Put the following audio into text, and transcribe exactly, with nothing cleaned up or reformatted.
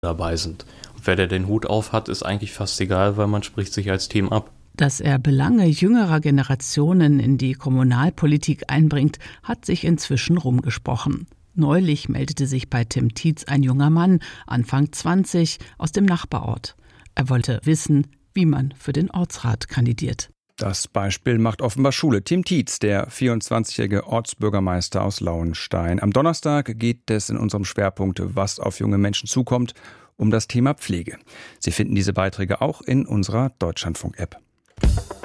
dabei sind. Und wer der den Hut auf hat, ist eigentlich fast egal, weil man spricht sich als Team ab. Dass er Belange jüngerer Generationen in die Kommunalpolitik einbringt, hat sich inzwischen rumgesprochen. Neulich meldete sich bei Tim Tietz ein junger Mann, Anfang zwanzig, aus dem Nachbarort. Er wollte wissen, wie man für den Ortsrat kandidiert. Das Beispiel macht offenbar Schule. Tim Tietz, der vierundzwanzigjährige Ortsbürgermeister aus Lauenstein. Am Donnerstag geht es in unserem Schwerpunkt Was auf junge Menschen zukommt, um das Thema Pflege. Sie finden diese Beiträge auch in unserer Deutschlandfunk-App.